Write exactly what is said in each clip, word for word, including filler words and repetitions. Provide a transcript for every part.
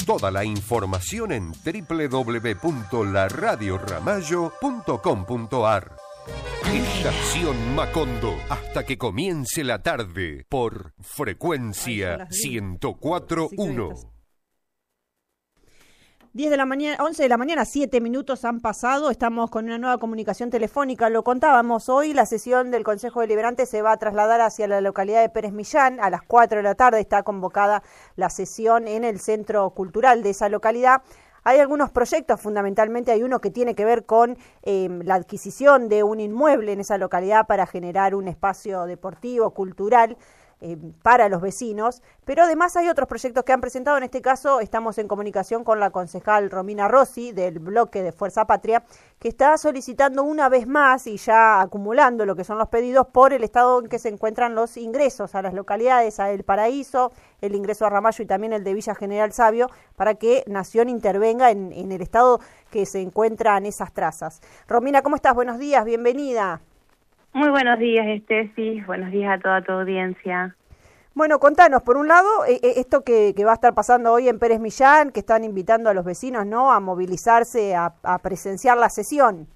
Toda la información en doble u doble u doble u punto la radio ramallo punto com punto a r. Estación Macondo, hasta que comience la tarde, por frecuencia ciento cuatro punto uno. diez de la mañana, once de la mañana, siete minutos han pasado, estamos con una nueva comunicación telefónica, lo contábamos hoy, la sesión del Consejo Deliberante se va a trasladar hacia la localidad de Pérez Millán, a las cuatro de la tarde está convocada la sesión en el Centro Cultural de esa localidad. Hay algunos proyectos, fundamentalmente hay uno que tiene que ver con eh, la adquisición de un inmueble en esa localidad para generar un espacio deportivo, cultural, Eh, para los vecinos, pero además hay otros proyectos que han presentado. En este caso estamos en comunicación con la concejal Romina Rossi del bloque de Fuerza Patria, que está solicitando una vez más y ya acumulando lo que son los pedidos por el estado en que se encuentran los ingresos a las localidades, a El Paraíso, el ingreso a Ramallo y también el de Villa General Sabio, para que Nación intervenga en, en el estado que se encuentran esas trazas. Romina, ¿cómo estás? Buenos días, bienvenida. Muy buenos días, Estefi. Buenos días a toda tu audiencia. Bueno, contanos, por un lado, eh, esto que, que va a estar pasando hoy en Pérez Millán, que están invitando a los vecinos, ¿no?, a movilizarse, a, a presenciar la sesión.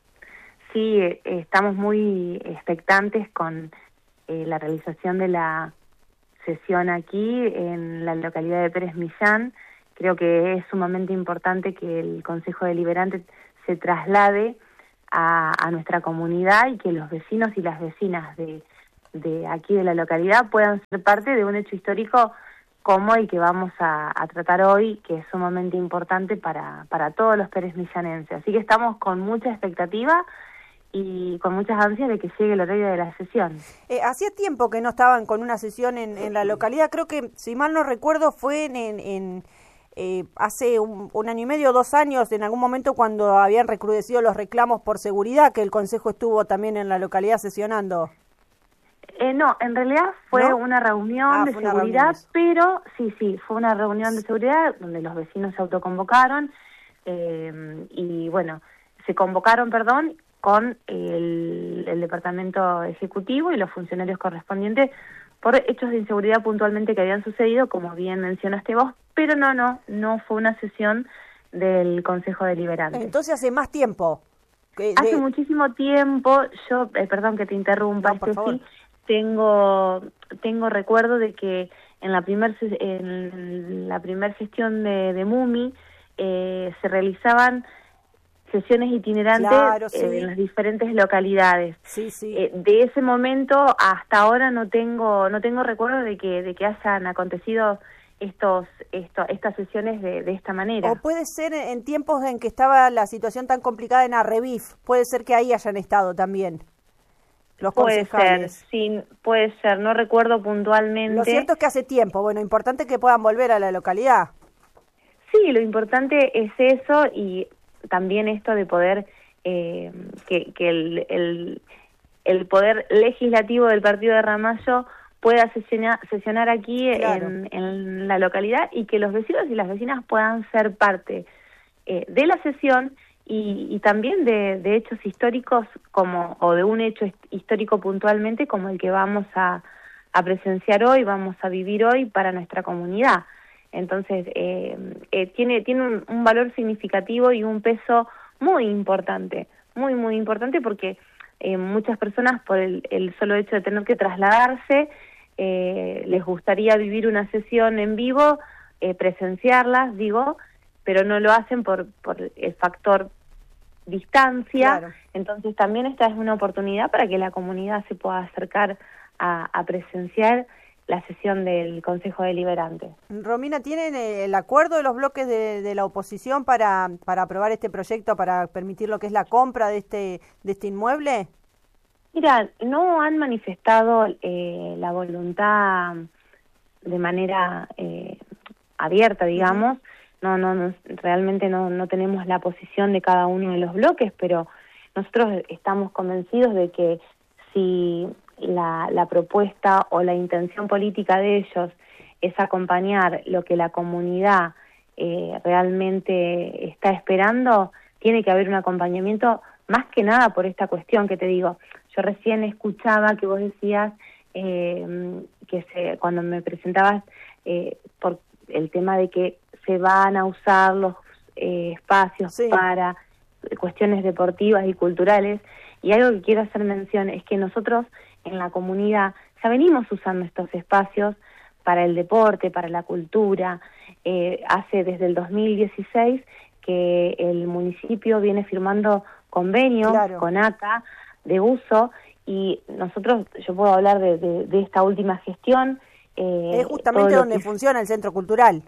Sí, eh, estamos muy expectantes con eh, la realización de la sesión aquí en la localidad de Pérez Millán. Creo que es sumamente importante que el Consejo Deliberante se traslade A, a nuestra comunidad y que los vecinos y las vecinas de, de aquí de la localidad puedan ser parte de un hecho histórico como el que vamos a, a tratar hoy, que es sumamente importante para, para todos los perezmillanenses. Así que estamos con mucha expectativa y con muchas ansias de que llegue el horario de la sesión. Eh, hacía tiempo que no estaban con una sesión en, en la localidad, creo que, si mal no recuerdo, fue en... en, en... Eh, hace un, un año y medio, dos años, en algún momento cuando habían recrudecido los reclamos por seguridad, que el Consejo estuvo también en la localidad sesionando. Eh, no, en realidad fue ¿No? una reunión ah, de una seguridad, reunión pero sí, sí, fue una reunión de seguridad donde los vecinos se autoconvocaron eh, y bueno, se convocaron, perdón, con el, el Departamento Ejecutivo y los funcionarios correspondientes por hechos de inseguridad puntualmente que habían sucedido, como bien mencionaste vos, pero no, no, no fue una sesión del Consejo Deliberante. Entonces hace más tiempo. Que hace de... muchísimo tiempo, yo, eh, perdón que te interrumpa, no, por favor. Sí, tengo, tengo recuerdo de que en la primer, en la primer gestión de, de MUMI eh, se realizaban sesiones itinerantes claro, sí. eh, en las diferentes localidades. Sí, sí. Eh, de ese momento hasta ahora no tengo no tengo recuerdo de que de que hayan acontecido estos esto, estas sesiones de, de esta manera. O puede ser en tiempos en que estaba la situación tan complicada en Arrevif, puede ser que ahí hayan estado también los puede concejales. Ser, sí, puede ser, no recuerdo puntualmente. Lo cierto es que hace tiempo, bueno, importante que puedan volver a la localidad. Sí, lo importante es eso y también esto de poder, eh, que, que el, el, el poder legislativo del partido de Ramallo pueda sesionar, sesionar aquí claro. en, en la localidad y que los vecinos y las vecinas puedan ser parte eh, de la sesión y, y también de, de hechos históricos como o de un hecho histórico puntualmente como el que vamos a, a presenciar hoy, vamos a vivir hoy para nuestra comunidad. Entonces, eh, eh, tiene tiene un, un valor significativo y un peso muy importante, muy, muy importante porque eh, muchas personas por el, el solo hecho de tener que trasladarse, eh, les gustaría vivir una sesión en vivo, eh, presenciarlas, digo, pero no lo hacen por, por el factor distancia. Claro. Entonces, también esta es una oportunidad para que la comunidad se pueda acercar a, a presenciar la sesión del Consejo Deliberante. Romina, ¿tienen el acuerdo de los bloques de, de la oposición para, para aprobar este proyecto, para permitir lo que es la compra de este, de este inmueble? Mira, no han manifestado eh, la voluntad de manera eh, abierta, digamos. Uh-huh. No, no, no, realmente no, no tenemos la posición de cada uno de los bloques, pero nosotros estamos convencidos de que si La, la propuesta o la intención política de ellos es acompañar lo que la comunidad eh, realmente está esperando, tiene que haber un acompañamiento más que nada por esta cuestión que te digo. Yo recién escuchaba que vos decías eh, que se, cuando me presentabas eh, por el tema de que se van a usar los eh, espacios sí. para cuestiones deportivas y culturales. Y algo que quiero hacer mención es que nosotros en la comunidad ya venimos usando estos espacios para el deporte, para la cultura. Eh, hace desde el dos mil dieciséis que el municipio viene firmando convenios claro. con A C A de uso, y nosotros, yo puedo hablar de, de, de esta última gestión. Eh, es justamente donde que... funciona el Centro Cultural.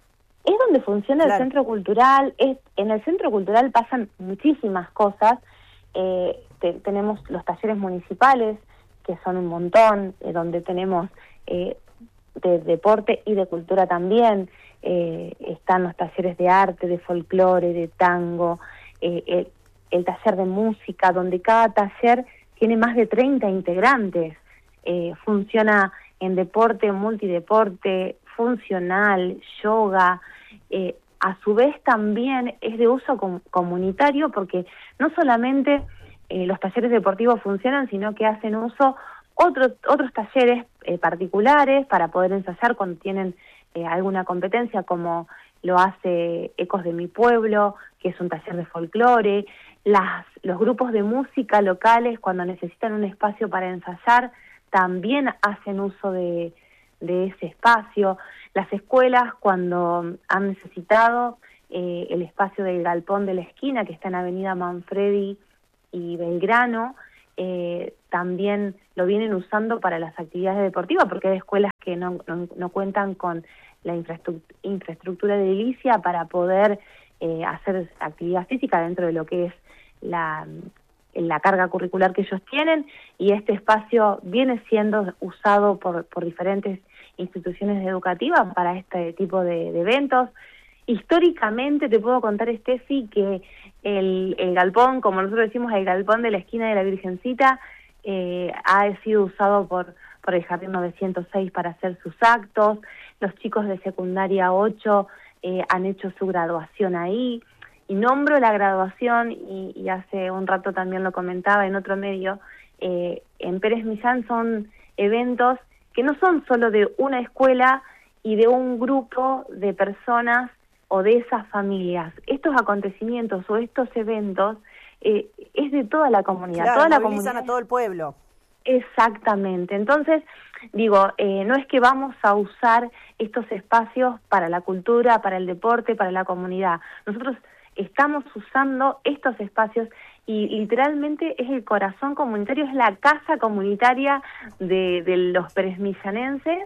Es donde funciona claro. el Centro Cultural. Es, en el Centro Cultural pasan muchísimas cosas. Eh, te, tenemos los talleres municipales, que son un montón, eh, donde tenemos eh, de deporte y de cultura también. Eh, están los talleres de arte, de folclore, de tango, eh, el, el taller de música, donde cada taller tiene más de treinta integrantes. Eh, funciona en deporte, multideporte, funcional, yoga. Eh, a su vez también es de uso com- comunitario, porque no solamente eh, los talleres deportivos funcionan, sino que hacen uso otros otros talleres eh, particulares para poder ensayar cuando tienen eh, alguna competencia, como lo hace Ecos de mi Pueblo, que es un taller de folclore. Las, los grupos de música locales, cuando necesitan un espacio para ensayar, también hacen uso de, de ese espacio. Las escuelas, cuando han necesitado eh, el espacio del Galpón de la Esquina, que está en Avenida Manfredi y Belgrano, eh, también lo vienen usando para las actividades deportivas, porque hay escuelas que no, no, no cuentan con la infraestructura, infraestructura edilicia para poder eh, hacer actividad física dentro de lo que es la, la carga curricular que ellos tienen, y este espacio viene siendo usado por, por diferentes instituciones educativas para este tipo de, de eventos. Históricamente te puedo contar, Steffi, que el, el galpón, como nosotros decimos, el galpón de la esquina de la Virgencita, eh, ha sido usado por, por el Jardín novecientos seis para hacer sus actos. Los chicos de secundaria ocho eh, han hecho su graduación ahí. Y nombro la graduación, y, y hace un rato también lo comentaba en otro medio, eh, en Pérez Millán son eventos que no son solo de una escuela y de un grupo de personas o de esas familias. Estos acontecimientos o estos eventos eh, es de toda la comunidad. Claro, toda la movilizan comunidad. a todo el pueblo. Exactamente. Entonces, digo, eh, no es que vamos a usar estos espacios para la cultura, para el deporte, para la comunidad. Nosotros estamos usando estos espacios y literalmente es el corazón comunitario, es la casa comunitaria de, de los perezmillanenses,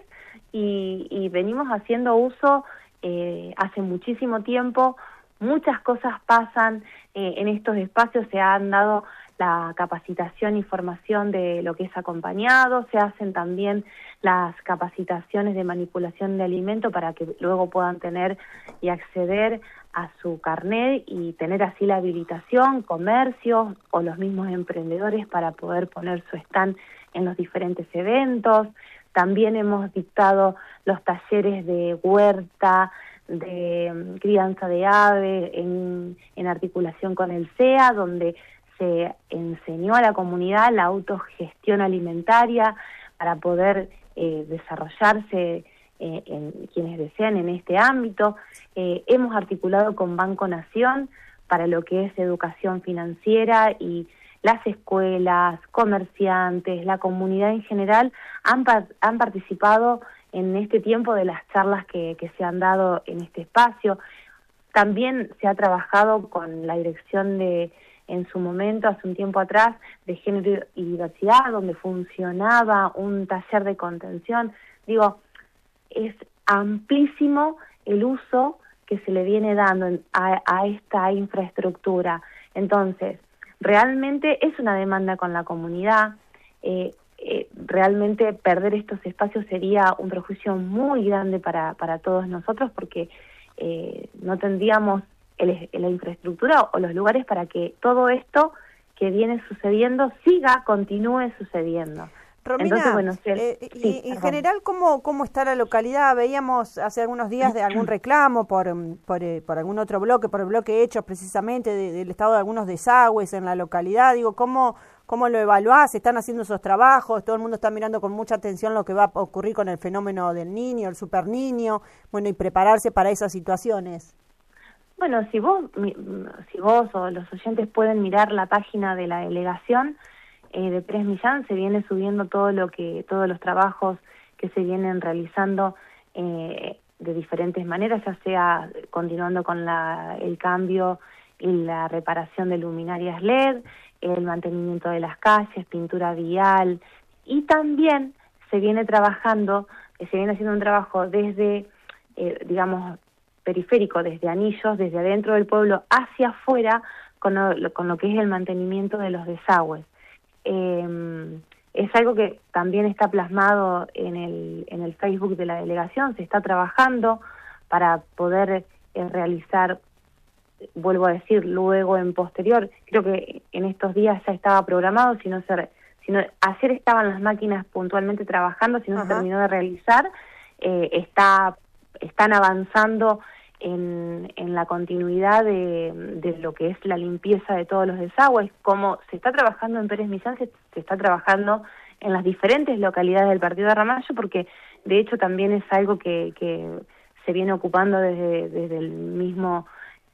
y, y venimos haciendo uso eh, hace muchísimo tiempo. Muchas cosas pasan eh, en estos espacios. Se han dado la capacitación y formación de lo que es acompañado, se hacen también las capacitaciones de manipulación de alimento para que luego puedan tener y acceder a su carnet y tener así la habilitación, comercios o los mismos emprendedores para poder poner su stand en los diferentes eventos. También hemos dictado los talleres de huerta, de um, crianza de aves, en, en articulación con el C E A, donde se enseñó a la comunidad la autogestión alimentaria para poder eh, desarrollarse eh, en quienes desean en este ámbito. Eh, hemos articulado con Banco Nación para lo que es educación financiera, y las escuelas, comerciantes, la comunidad en general han, han participado en este tiempo de las charlas que, que se han dado en este espacio. También se ha trabajado con la dirección de, en su momento, hace un tiempo atrás, de género y diversidad, donde funcionaba un taller de contención. Digo, es amplísimo el uso que se le viene dando a, a esta infraestructura. Entonces, realmente es una demanda con la comunidad. Eh, eh, realmente perder estos espacios sería un perjuicio muy grande para, para todos nosotros, porque eh, no tendríamos el, la infraestructura o los lugares para que todo esto que viene sucediendo siga, continúe sucediendo. Romina, Entonces, bueno, sí, eh, sí, y en general, ¿cómo, ¿cómo está la localidad? Veíamos hace algunos días de algún reclamo por, por, eh, por algún otro bloque, por el bloque Hechos precisamente, de, del estado de algunos desagües en la localidad. Digo, ¿cómo, ¿Cómo lo evaluás? ¿Están haciendo esos trabajos? Todo el mundo está mirando con mucha atención lo que va a ocurrir con el fenómeno del niño, el super niño, bueno, y prepararse para esas situaciones. Bueno, si vos, si vos o los oyentes pueden mirar la página de la delegación eh, de Pérez Millán, se viene subiendo todo lo que, todos los trabajos que se vienen realizando eh, de diferentes maneras, ya sea continuando con la, el cambio y la reparación de luminarias L E D, el mantenimiento de las calles, pintura vial, y también se viene trabajando, eh, se viene haciendo un trabajo desde, eh, digamos, periférico, desde Anillos, desde adentro del pueblo hacia afuera, con lo, con lo que es el mantenimiento de los desagües. Eh, es algo que también está plasmado en el, en el Facebook de la delegación, se está trabajando para poder eh, realizar, vuelvo a decir, luego en posterior, creo que en estos días ya estaba programado, si no se, si no, ayer estaban las máquinas puntualmente trabajando, si no Ajá. se terminó de realizar, eh, está están avanzando en, en la continuidad de, de lo que es la limpieza de todos los desagües, como se está trabajando en Pérez Millán, se, se está trabajando en las diferentes localidades del partido de Ramallo, porque de hecho también es algo que, que se viene ocupando desde, desde el mismo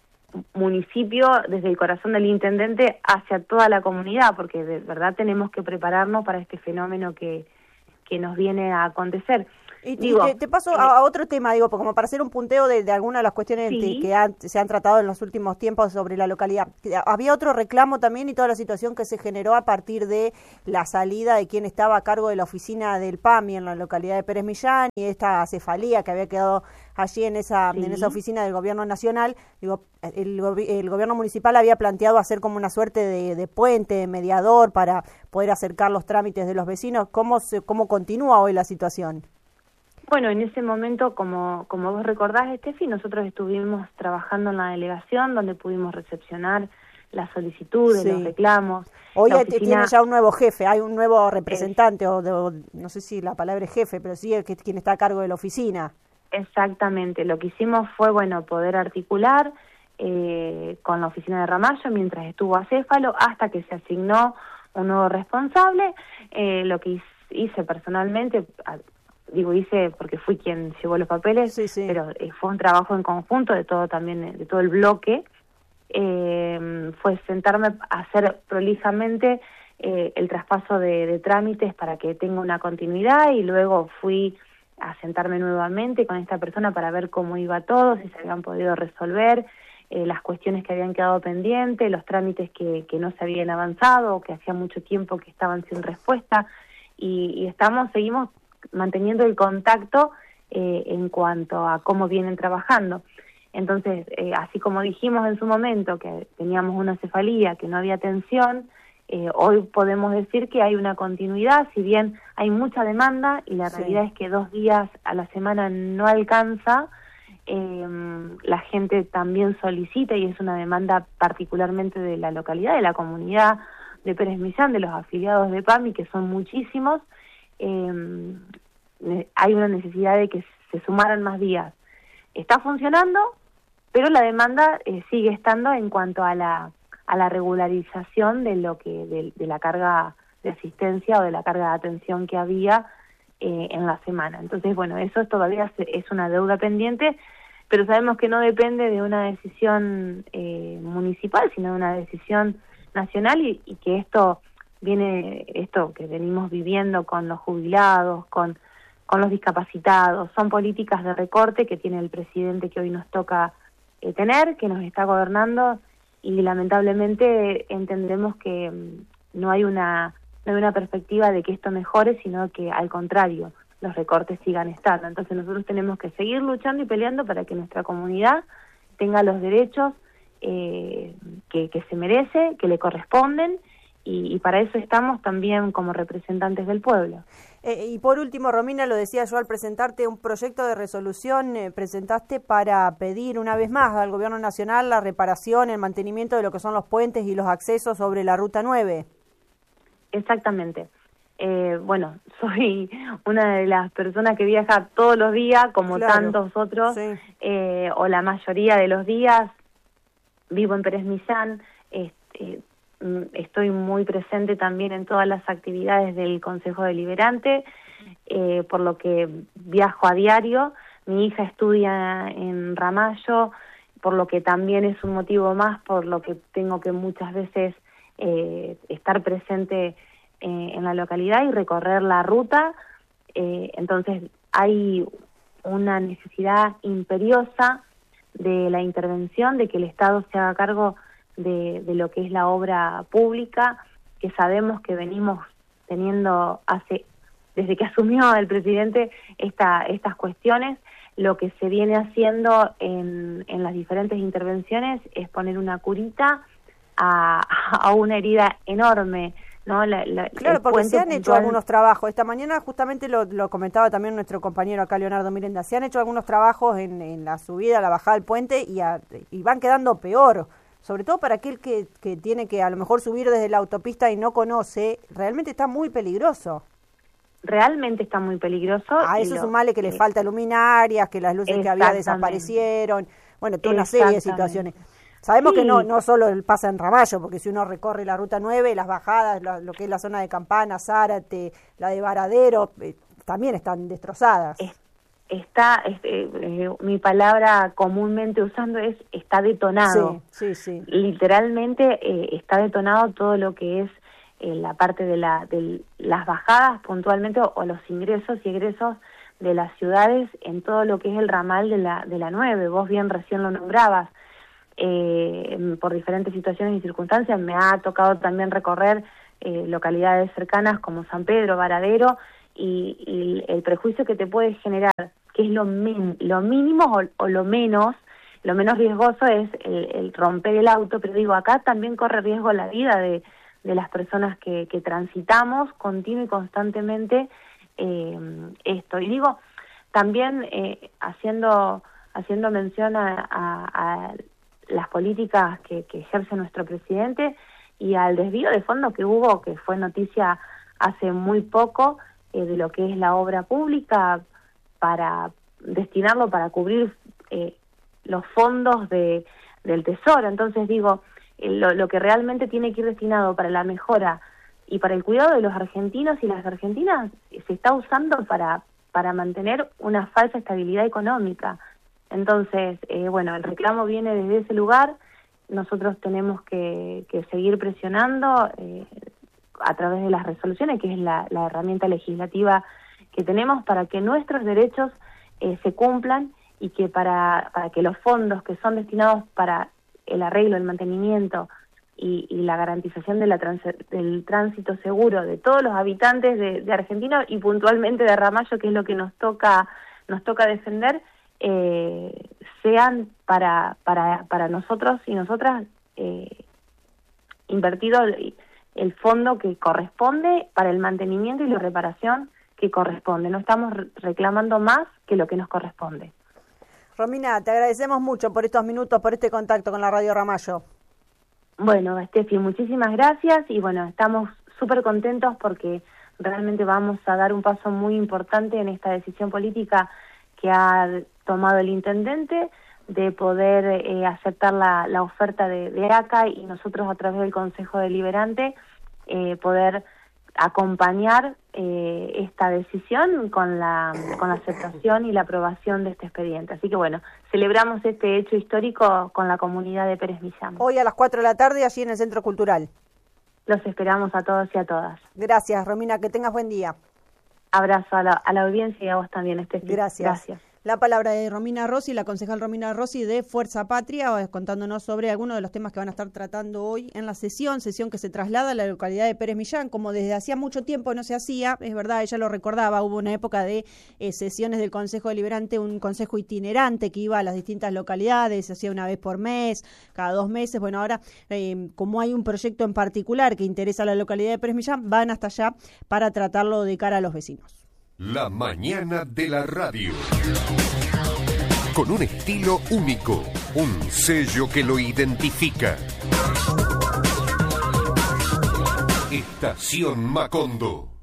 municipio, desde el corazón del intendente hacia toda la comunidad, porque de verdad tenemos que prepararnos para este fenómeno que, que nos viene a acontecer. Y, digo, y te, te paso eh, a otro tema, digo, como para hacer un punteo de, de algunas de las cuestiones sí. que han, se han tratado en los últimos tiempos sobre la localidad. Había otro reclamo también y toda la situación que se generó a partir de la salida de quien estaba a cargo de la oficina del P A M I en la localidad de Pérez Millán y esta cefalía que había quedado allí en esa sí. en esa oficina del gobierno nacional. Digo, el, el gobierno municipal había planteado hacer como una suerte de, de puente, de mediador para poder acercar los trámites de los vecinos. ¿Cómo se, cómo continúa hoy la situación? Bueno, en ese momento, como como vos recordás, Estefi, nosotros estuvimos trabajando en la delegación donde pudimos recepcionar las solicitudes, sí. los reclamos. Hoy oficina... tiene ya un nuevo jefe, hay un nuevo representante, es... o, de, o no sé si la palabra es jefe, pero sí el que quien está a cargo de la oficina. Exactamente, lo que hicimos fue, bueno, poder articular eh, con la oficina de Ramallo mientras estuvo acéfalo hasta que se asignó un nuevo responsable. Eh, lo que hice personalmente... digo hice porque fui quien llevó los papeles, sí, sí. pero eh, fue un trabajo en conjunto de todo también, de todo el bloque, eh, fue sentarme a hacer prolijamente eh, el traspaso de, de trámites para que tenga una continuidad y luego fui a sentarme nuevamente con esta persona para ver cómo iba todo, si se habían podido resolver eh, las cuestiones que habían quedado pendientes, los trámites que, que no se habían avanzado o que hacía mucho tiempo que estaban sin respuesta y, y estamos, seguimos manteniendo el contacto eh, en cuanto a cómo vienen trabajando. Entonces, eh, así como dijimos en su momento que teníamos una cefalía, que no había atención, eh, hoy podemos decir que hay una continuidad, si bien hay mucha demanda y la sí. realidad es que dos días a la semana no alcanza, eh, la gente también solicita y es una demanda particularmente de la localidad, de la comunidad de Pérez Millán, de los afiliados de P A M I, que son muchísimos. Eh, hay una necesidad de que se sumaran más días. Está funcionando, pero la demanda eh, sigue estando en cuanto a la a la regularización de lo que de, de la carga de asistencia o de la carga de atención que había eh, en la semana. Entonces, bueno, eso todavía es una deuda pendiente, pero sabemos que no depende de una decisión eh, municipal, sino de una decisión nacional y, y que esto viene, esto que venimos viviendo con los jubilados, con, con los discapacitados, son políticas de recorte que tiene el presidente que hoy nos toca eh, tener, que nos está gobernando y lamentablemente entendemos que mm, no hay una no hay una perspectiva de que esto mejore, sino que al contrario, los recortes sigan estando. Entonces nosotros tenemos que seguir luchando y peleando para que nuestra comunidad tenga los derechos eh, que, que se merece, que le corresponden, y, y para eso estamos también como representantes del pueblo. Eh, y por último, Romina, lo decía yo al presentarte un proyecto de resolución, eh, presentaste para pedir una vez más al Gobierno Nacional la reparación, el mantenimiento de lo que son los puentes y los accesos sobre la Ruta nueve. Exactamente. Eh, bueno, soy una de las personas que viaja todos los días, como claro, tantos otros, sí. eh, o la mayoría de los días, vivo en Pérez Millán, este, estoy muy presente también en todas las actividades del Consejo Deliberante, eh, por lo que viajo a diario. Mi hija estudia en Ramallo, por lo que también es un motivo más por lo que tengo que muchas veces eh, estar presente eh, en la localidad y recorrer la ruta. Eh, entonces hay una necesidad imperiosa de la intervención, de que el Estado se haga cargo de, de lo que es la obra pública, que sabemos que venimos teniendo hace desde que asumió el presidente esta, estas cuestiones. Lo que se viene haciendo en, en las diferentes intervenciones es poner una curita a, a una herida enorme, ¿no? La, la, claro, porque se han puntual... hecho algunos trabajos. Esta mañana justamente lo, lo comentaba también nuestro compañero acá, Leonardo Mirenda, se han hecho algunos trabajos en, en la subida, la bajada del puente y, a, y van quedando peor, sobre todo para aquel que, que tiene que a lo mejor subir desde la autopista y no conoce, realmente está muy peligroso. Realmente está muy peligroso. A eso sumale que le eh, falta luminarias, que las luces que había desaparecieron, bueno, toda una serie de situaciones. Sabemos sí. que no no solo pasa en Ramallo, porque si uno recorre la Ruta nueve, las bajadas, lo, lo que es la zona de Campana, Zárate, la de Varadero, eh, también están destrozadas. Es, está, es, eh, eh, mi palabra comúnmente usando es está detonado. Sí, sí, sí. Literalmente eh, está detonado todo lo que es en la parte de, la, de las bajadas puntualmente o, o los ingresos y egresos de las ciudades en todo lo que es el ramal de la de la nueve. Vos bien recién lo nombrabas, eh, por diferentes situaciones y circunstancias me ha tocado también recorrer eh, localidades cercanas como San Pedro, Varadero, y, y el prejuicio que te puede generar, que es lo, min, lo mínimo o, o lo menos, lo menos riesgoso es el, el romper el auto, pero digo, acá también corre riesgo la vida de de las personas que, que transitamos continuo y constantemente eh, esto. Y digo, también eh, haciendo haciendo mención a, a, a las políticas que, que ejerce nuestro presidente y al desvío de fondos que hubo, que fue noticia hace muy poco, eh, de lo que es la obra pública, para destinarlo para cubrir eh, los fondos de del Tesoro. Entonces digo, Lo, lo que realmente tiene que ir destinado para la mejora y para el cuidado de los argentinos y las argentinas se está usando para para mantener una falsa estabilidad económica. Entonces, eh, bueno, el reclamo viene desde ese lugar. Nosotros tenemos que, que seguir presionando eh, a través de las resoluciones, que es la, la herramienta legislativa que tenemos para que nuestros derechos eh, se cumplan y que para, para que los fondos que son destinados para el arreglo, el mantenimiento y, y la garantización de la trans, del tránsito seguro de todos los habitantes de, de Argentina y puntualmente de Ramallo, que es lo que nos toca nos toca defender, eh, sean para para para nosotros y nosotras eh, invertido el, el fondo que corresponde para el mantenimiento y la reparación que corresponde. No estamos reclamando más que lo que nos corresponde. Romina, te agradecemos mucho por estos minutos, por este contacto con la Radio Ramallo. Bueno, Estefi, muchísimas gracias y bueno, estamos súper contentos porque realmente vamos a dar un paso muy importante en esta decisión política que ha tomado el intendente de poder eh, aceptar la, la oferta de, de A C A y nosotros a través del Consejo Deliberante eh, poder acompañar eh, esta decisión con la con la aceptación y la aprobación de este expediente. Así que bueno, celebramos este hecho histórico con la comunidad de Pérez Millán. Hoy a las cuatro de la tarde allí en el Centro Cultural. Los esperamos a todos y a todas. Gracias, Romina, que tengas buen día. Abrazo a la, a la audiencia y a vos también, Estefi. Gracias. Gracias. La palabra de Romina Rossi, la concejal Romina Rossi de Fuerza Patria, contándonos sobre algunos de los temas que van a estar tratando hoy en la sesión, sesión que se traslada a la localidad de Pérez Millán, como desde hacía mucho tiempo no se hacía, es verdad, ella lo recordaba, hubo una época de eh, sesiones del Consejo Deliberante, un consejo itinerante que iba a las distintas localidades, se hacía una vez por mes, cada dos meses, bueno, ahora eh, como hay un proyecto en particular que interesa a la localidad de Pérez Millán, van hasta allá para tratarlo de cara a los vecinos. La mañana de la radio. Con un estilo único, un sello que lo identifica. Estación Macondo.